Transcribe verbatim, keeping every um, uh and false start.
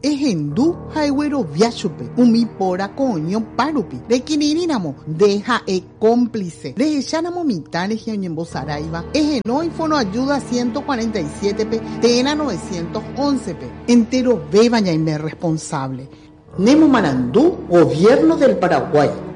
Ejendu haigüero viachupe, umi pora coño parupi, de quinirinamo, deja e cómplice, de echanamo mitades y oñembo saraiva, ejeno y fono ayuda ciento cuarenta y siete pe, tena novecientos once pe, entero bebaña y me responsable. Nemo Marandú, Gobierno del Paraguay.